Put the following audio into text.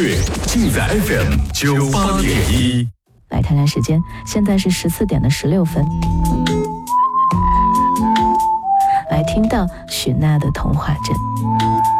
乐尽在 FM98.1。 来看看时间，现在是14点16分。来听到许娜的童话镇。